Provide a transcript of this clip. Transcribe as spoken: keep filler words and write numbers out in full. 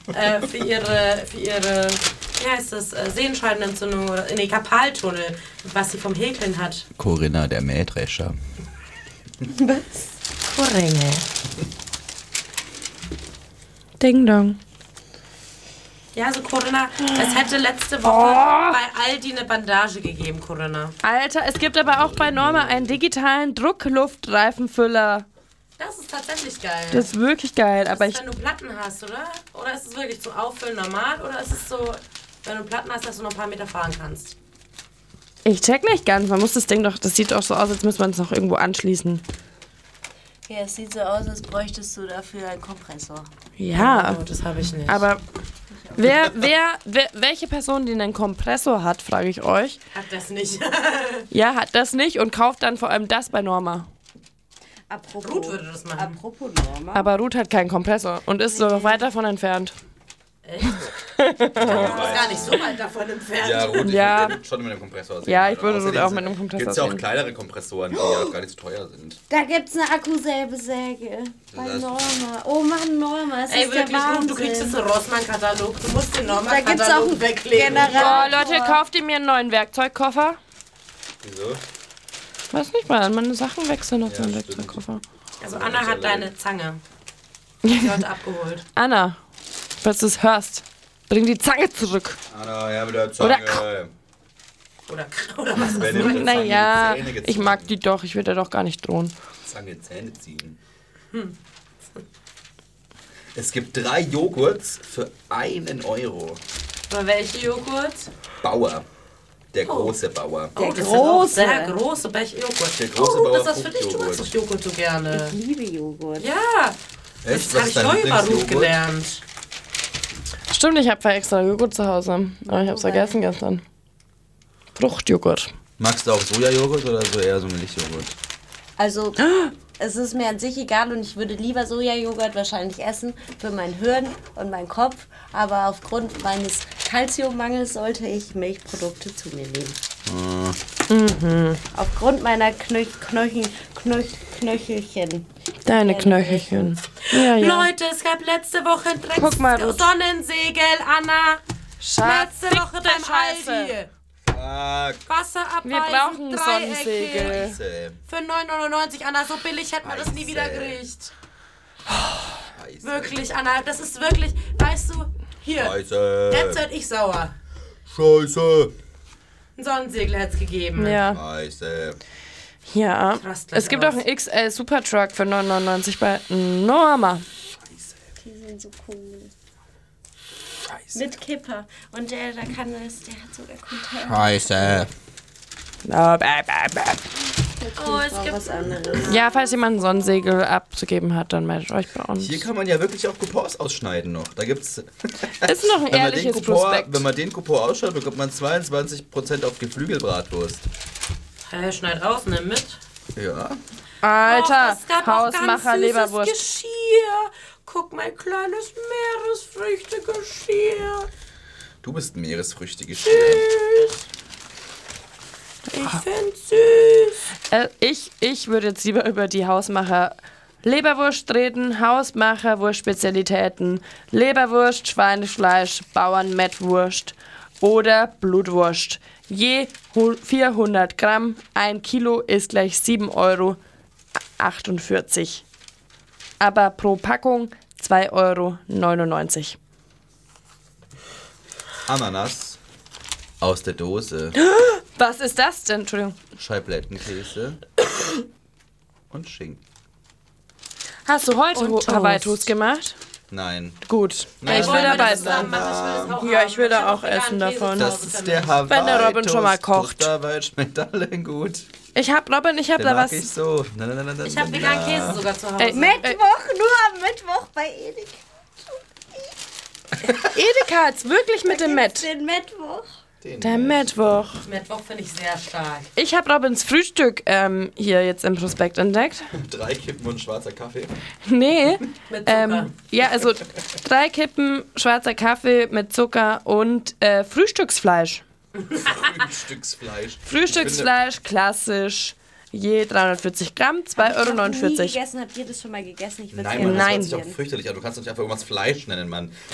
äh, für ihre, für ihre, wie heißt das, äh, Sehenscheidenentzündung oder, nee, Karpaltunnel, was sie vom Häkeln hat. Corinna, der Mähdrescher. Was? Corinne. Ding Dong. Ja, so Corinna, es hätte letzte Woche oh. bei Aldi eine Bandage gegeben, Corinna. Alter, es gibt aber auch bei Norma einen digitalen Druckluftreifenfüller. Das ist tatsächlich geil. Das ist wirklich geil. Das aber ist, ich wenn du Platten hast, oder? Oder ist es wirklich zum Auffüllen normal? Oder ist es so, wenn du Platten hast, dass du noch ein paar Meter fahren kannst? Ich check nicht ganz. Man muss das Ding doch, das sieht doch so aus, als müsste man es noch irgendwo anschließen. Ja, es sieht so aus, als bräuchtest du dafür einen Kompressor. Ja. Oh, das habe ich nicht. Aber wer, wer, wer, welche Person, die einen Kompressor hat, frage ich euch. Hat das nicht. Ja, hat das nicht und kauft dann vor allem das bei Norma. Apropos, Ruth würde das machen. Apropos Norma. Aber Ruth hat keinen Kompressor und ist so noch weit davon entfernt. Echt? Du bist gar nicht so weit davon entfernt. Ja, Ruth, ich Ja. würde schon mit einem Kompressor sehen. Ja, ich würde Außerdem Ruth auch mit einem Kompressor Gibt es ja auch sehen. kleinere Kompressoren, die ja gar nicht so teuer sind. Da gibt's eine Akkusägesäge bei heißt- Norma. Oh Mann, Norma, es Ey, ist wirklich, der Ruth, Wahnsinn. du kriegst jetzt einen Rossmann-Katalog. Du musst den Da gibt's auch Norma-Katalog einen weglegen. General- Oh, Leute, kauft ihr mir einen neuen Werkzeugkoffer? Wieso? Weiß nicht mal, meine Sachen wechseln auf Ja, so einen stimmt. Werkzeugkoffer. Also Anna hat deine Zange. Sie hat abgeholt. Anna, falls du es hörst, bring die Zange zurück. Anna, ja, mit der Zange. Oder, oder was? Wenn ihr mit der Zange Naja, die Zähne gezogen. ich mag die doch, ich will dir doch gar nicht drohen. Zange, Zähne ziehen. Hm. Es gibt drei Joghurts für einen Euro. Aber welche Joghurt? Bauer. Der große Bauer. Oh, das große. sind auch sehr große Becher-Joghurt. Der große oh, Bauer ist das für dich? Du Fruchtjoghurt. magst doch Joghurt so gerne. Ich liebe Joghurt. Ja, Echt? das habe ich neu über Ruth gelernt. Stimmt, ich habe extra Joghurt zu Hause, aber ich habe es vergessen gestern. Fruchtjoghurt. Magst du auch Sojajoghurt oder so eher so Milchjoghurt? Also, es ist mir an sich egal und ich würde lieber Sojajoghurt wahrscheinlich essen für mein Hirn und meinen Kopf. Aber aufgrund meines Kalziummangels sollte ich Milchprodukte zu mir nehmen. Mhm. Aufgrund meiner Knöch Knöchel Knöch Knöchelchen. Deine Knöchelchen. Ja, ja. Leute, es gab letzte Woche ein Drecks Guck mal, Ruth. Sonnensegel, Anna. Schatz, Letzte Woche beim Scheiße. Aldi. Fuck. Wasserabweisend, Wir brauchen ein dreieckig. Sonnensegel. Scheiße. Für neun neunundneunzig, Anna, so billig hätte man das nie Scheiße. wieder gekriegt. Scheiße. Wirklich, Anna, das ist wirklich, weißt du, hier, Scheiße. jetzt werd ich sauer. Scheiße. Ein Sonnensegel hätte es gegeben. Ja, Scheiße. ja. Rast gleich Es gibt aus. auch einen X L Supertruck für neun neunundneunzig bei Norma. Die sind so cool. Scheiße. Mit Kipper. Und der, der kann das, der hat sogar Container. Scheiße. Ja, bäh, bäh, bäh. Oh, es Auch gibt was anderes. Ja, falls jemand ein Sonnensegel abzugeben hat, dann meldet euch bei uns. Hier kann man ja wirklich auch Coupons ausschneiden noch. Da gibt's. Ist noch ein Wenn man, den ehrliches Coupon, Prospekt. wenn man den Coupon ausschaut, bekommt man zweiundzwanzig Prozent auf Geflügelbratwurst. Hä, schneid raus, nimm mit. Ja. Alter, Och, es gab auch ganz Hausmacher süßes Leberwurst. Geschirr. Guck, mein kleines Meeresfrüchtegeschirr. Du bist Meeresfrüchte-Geschirr. Süß. Ich find's süß. Äh, ich, ich würde jetzt lieber über die Hausmacher Leberwurst reden. Hausmacher Wurstspezialitäten. Leberwurst, Schweinefleisch, Bauernmettwurst oder Blutwurst. Je vierhundert Gramm, ein Kilo ist gleich sieben Euro achtundvierzig. Aber pro Packung zwei Euro neunundneunzig. Ananas aus der Dose. Was ist das denn? Entschuldigung. Scheiblettenkäse und Schinken. Hast du heute Und Ho- Toast. Hawaii-Toast gemacht? Nein. Gut. Nein. Ich will Wollen wir dabei das zusammen sein. machen? Ich will das auch Ja, haben. ich will da hab auch veganen essen Käse davon. zu Das Hause ist für der mich. Hawaii. Wenn der Robin schon mal kocht. Dabei schmeckt allen gut. Ich hab, Robin, ich hab Den da mag was. ich so. Na, na, na, na, Ich habe na, veganen na. Käse sogar zu Hause. Ey, Mittwoch, nur am Mittwoch bei Edeka. Edeka hat's wirklich mit dem Met. Den Mittwoch. Den Der Mittwoch. Mittwoch finde ich sehr stark. Ich habe Robins Frühstück ähm, hier jetzt im Prospekt entdeckt. Drei Kippen und schwarzer Kaffee. Nee. Mit Zucker. Ähm, ja, also drei Kippen schwarzer Kaffee mit Zucker und äh, Frühstücksfleisch. Frühstücksfleisch. Frühstücksfleisch, klassisch. Je dreihundertvierzig Gramm, zwei Euro Ich hab nie neunundvierzig. gegessen. Habt ihr das schon mal gegessen? Ich Ich finde, würde nein, Mann, das Nein. hört sich auch fürchterlich an. Du kannst doch nicht einfach irgendwas Fleisch nennen, Mann.